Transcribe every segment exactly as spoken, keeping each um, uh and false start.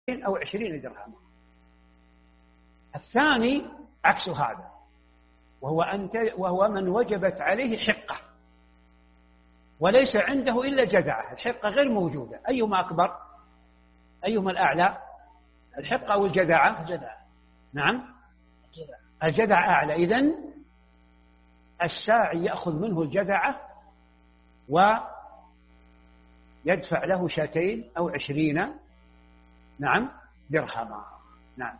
أو عشرين درهما. الثاني عكس هذا، وهو, أنت وهو من وجبت عليه حقة وليس عنده إلا جذعة، الحقة غير موجودة. أيهما أكبر؟ أيهما الأعلى؟ الحقة أو الجذعة؟ الجذعة. نعم، الجذعة أعلى. إذن الساعي يأخذ منه الجذعة ويدفع له شاتين أو عشرين نعم درهما. نعم.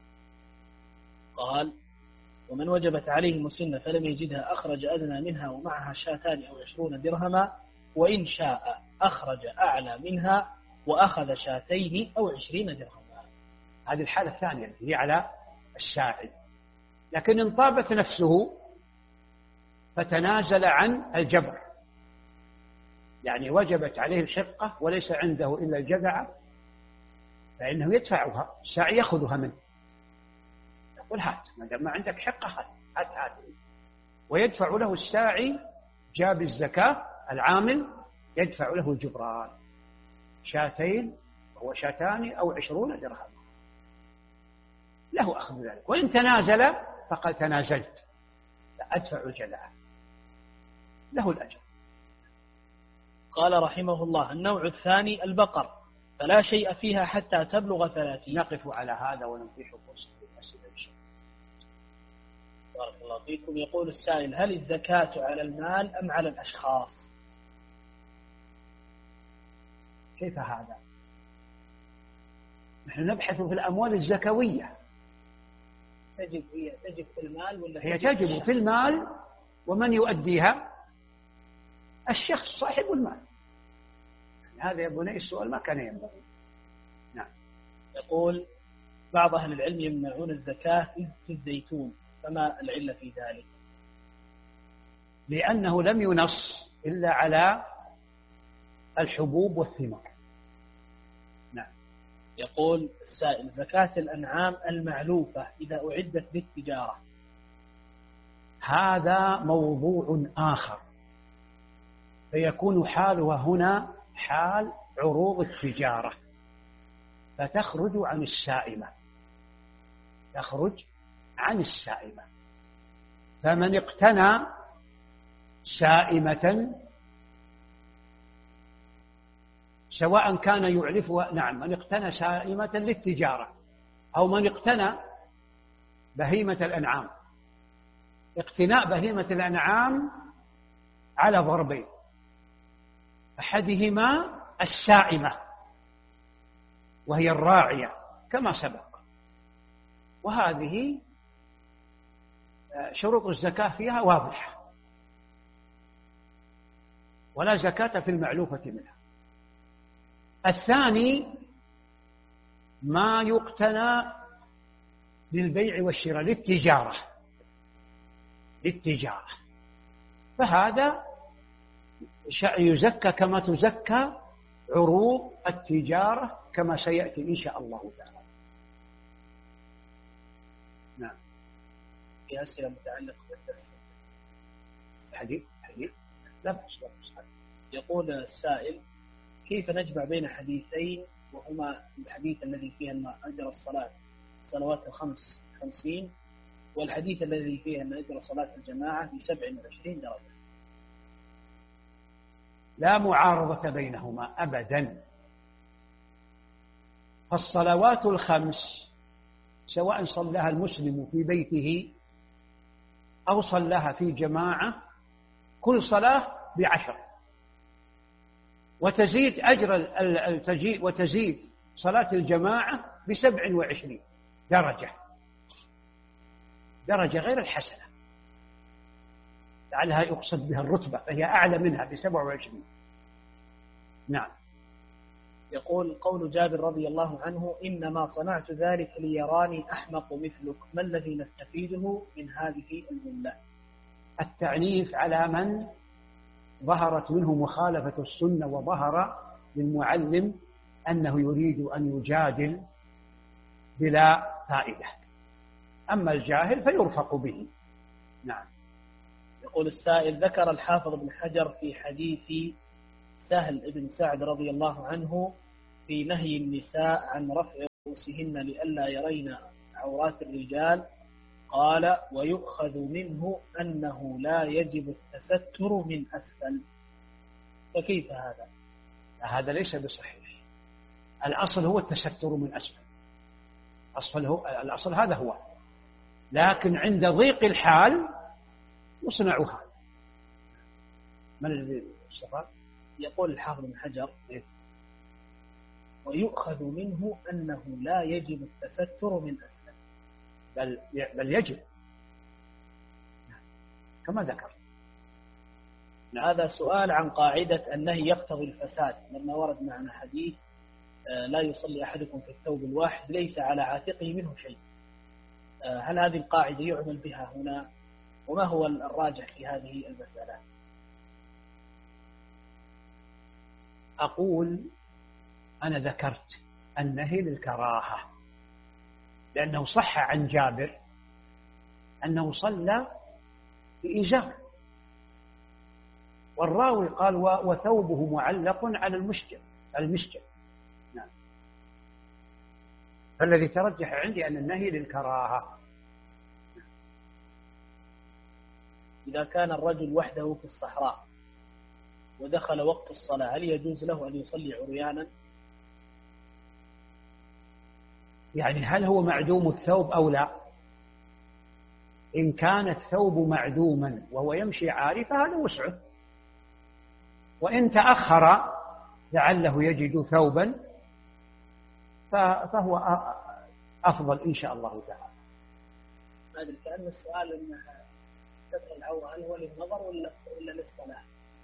قال: ومن وجبت عليه مسنة فلم يجدها أخرج أدنى منها ومعها شاتان أو عشرون درهما، وإن شاء أخرج أعلى منها وأخذ شاتين أو عشرين درهما. هذه الحالة الثانية هي على الساعي. لكن إن طابت نفسه فتنازل عن الجبر، يعني وجبت عليه الحقة وليس عنده إلا الجذعة، فإنه يدفعها، الساعي يأخذها منه، يقول هات، ما دام ما عندك حقة هات هات هات، ويدفع له الساعي جاب الزكاة العامل يدفع له الجبران شاتين وهو شاتان أو عشرون درهم، له أخذ ذلك. وإن تنازل فقد تنازلت أدفع الجذعة، له الأجر. قال رحمه الله: النوع الثاني البقر، فلا شيء فيها حتى تبلغ ثلاثين. نقف على هذا وننتهي فرصة الأسئلة إن شاء الله. بارك الله فيكم. يقول السائل: هل الزكاة على المال أم على الأشخاص؟ كيف هذا؟ نحن نبحث في الأموال الزكوية. تجب هي تجب في المال ولا هي تجب في المال، ومن يؤديها؟ الشخص صاحب المال. هذا يا بني السؤال ما كان ينبغي. نعم. يقول: بعض أهل العلم يمنعون الزكاة في الزيتون، فما العلة في ذلك؟ لأنه لم ينص إلا على الحبوب والثمار. نعم. يقول السائل: زكاة الأنعام المعلوفة إذا أعدت للتجارة. هذا موضوع آخر، فيكون حالها هنا حال عروض التجارة، فتخرج عن السائمة، تخرج عن السائمة. فمن اقتنى سائمة سواء كان يعلفها، نعم، من اقتنى سائمة للتجارة أو من اقتنى بهيمة الأنعام. اقتناء بهيمة الأنعام على ضربين: أحدهما السائمة وهي الراعية كما سبق، وهذه شروط الزكاة فيها واضحة، ولا زكاة في المعلوفة منها. الثاني ما يقتنى للبيع والشراء للتجارة للتجارة فهذا يزكى كما تزكى عروض التجارة كما سيأتي إن شاء الله تعالى. نعم. في أسئلة متعلقة بالدرس. حديث حديث لا بأس لا بأس. يقول السائل: كيف نجمع بين حديثين وهما الحديث الذي فيه أن أجر الصلاة صلوات الخمس خمسين، والحديث الذي فيه أن أجر صلاة الجماعة بسبع وعشرين درجة؟ لا معارضة بينهما أبدا. فالصلوات الخمس سواء صلىها المسلم في بيته أو صلىها في جماعة كل صلاة بعشر، وتزيد أجر التجيء وتزيد صلاة الجماعة بسبع وعشرين درجة، درجة غير الحسنة، لعلها يقصد بها الرتبة، فهي أعلى منها بسبع وعشرين. نعم. يقول: قول جابر رضي الله عنه: إنما صنعت ذلك ليراني أحمق مثلك، ما الذي نستفيده من هذه الجملة؟ التعنيف على من ظهرت منه مخالفة السنة، وظهر للمعلم أنه يريد أن يجادل بلا فائدة، أما الجاهل فيرفق به. نعم. يقول السائل: ذكر الحافظ ابن حجر في حديث سهل بن سعد رضي الله عنه في نهي النساء عن رفع رؤوسهن لئلا يرين عورات الرجال، قال ويؤخذ منه أنه لا يجب التستر من أسفل، فكيف هذا؟ هذا ليس بصحيح. الأصل هو التستر من أسفل، أصل هو الأصل هذا هو، لكن عند ضيق الحال يصنع هذا. من الذي استفاد؟ يقول الحافظ بن حجر ويؤخذ منه أنه لا يجب التستر من أسفل، بل بل يجب كما ذكر. هذا سؤال عن قاعدة النهي يقتضي الفساد، لما ورد معنا حديث لا يصلي أحدكم في الثوب الواحد ليس على عاتقه منه شيء. هل هذه القاعدة يعمل بها هنا؟ وما هو الراجح في هذه المسألة؟ أقول أنا ذكرت النهي للكراهة، لأنه صح عن جابر أنه صلى بإزار، والراوي قال وثوبه معلق على المشجر المشجر. نعم. فالذي ترجح عندي أن النهي للكراهة. إذا كان الرجل وحده في الصحراء ودخل وقت الصلاة هل يجوز له أن يصلي عريانا؟ يعني هل هو معدوم الثوب أو لا؟ إن كان الثوب معدوما وهو يمشي عاري فهذا وسعه، وإن تأخر لعله يجد ثوبا فهو أفضل إن شاء الله تعالى. ما أدري، كأن السؤال أن ستر العورة هل هو للنظر ولا ولا للصلاة؟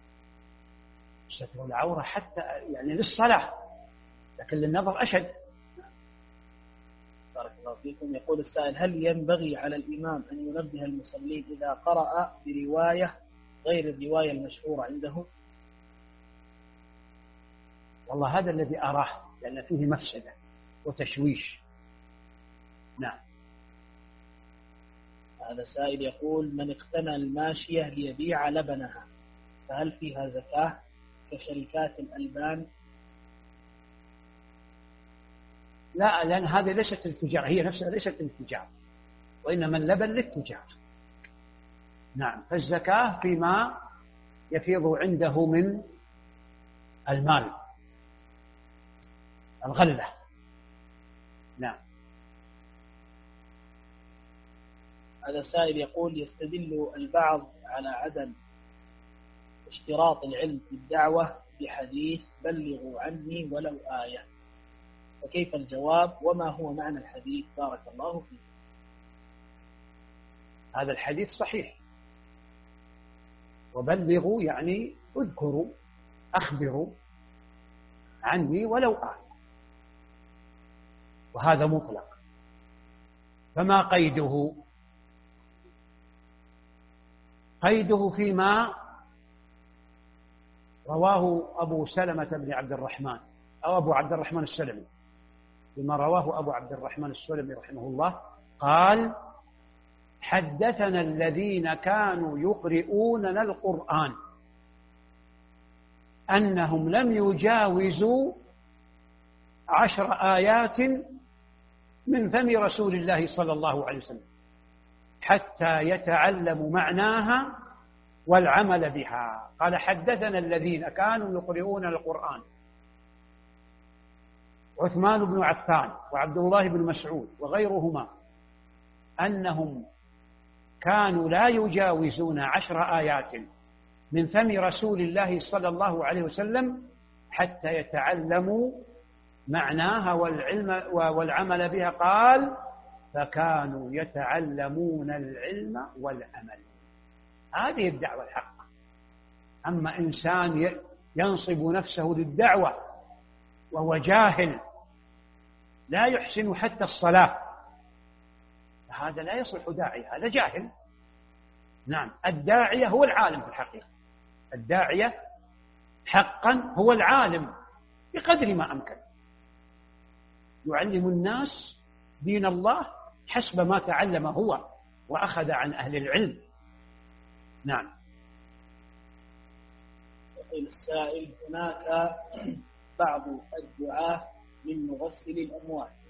ستر العورة حتى يعني للصلاة، لكن للنظر أشد. بارك الله فيكم. يقول السائل هل ينبغي على الإمام أن ينبه المصلين إذا قرأ برواية غير الرواية المشهورة عندهم؟ والله هذا الذي أراه، لأن فيه مفسدة وتشويش. نعم. هذا سائل يقول من اقتنى الماشية ليبيع لبنها فهل فيها زكاة كشركات الألبان؟ لا، لأن هذه ليست التجارة، هي نفسها ليست التجارة، وإنما اللبن للتجارة. نعم. فالزكاة فيما يفيض عنده من المال، الغلة. نعم. هذا سائل يقول يستدل البعض على عدم اشتراط العلم في الدعوة بحديث بلغوا عني ولو آية، فكيف الجواب وما هو معنى الحديث؟ بارك الله فيك. هذا الحديث صحيح، وبلغوا يعني اذكروا أخبروا عني ولو آية، وهذا مطلق. فما قيده؟ قيده فيما رواه أبو سلمة بن عبد الرحمن أو أبو عبد الرحمن السلمي، فيما رواه أبو عبد الرحمن السلمي رحمه الله قال حدثنا الذين كانوا يقرؤوننا القرآن أنهم لم يجاوزوا عشر آيات من فم رسول الله صلى الله عليه وسلم حتى يتعلموا معناها والعمل بها. قال حدثنا الذين كانوا يقرؤون القرآن عثمان بن عفان وعبد الله بن مسعود وغيرهما أنهم كانوا لا يجاوزون عشر آيات من فم رسول الله صلى الله عليه وسلم حتى يتعلموا معناها والعلم والعمل بها. قال فكانوا يتعلمون العلم والعمل. هذه الدعوة الحق. أما إنسان ينصب نفسه للدعوة وهو جاهل لا يحسن حتى الصلاة فهذا لا يصلح داعي، هذا جاهل. نعم. الداعية هو العالم في الحقيقة، الداعية حقا هو العالم بقدر ما أمكن، يعلم الناس دين الله حسب ما تعلم هو وأخذ عن أهل العلم. نعم. يقول السائل هناك بعض الدعاة من مغسل الأموات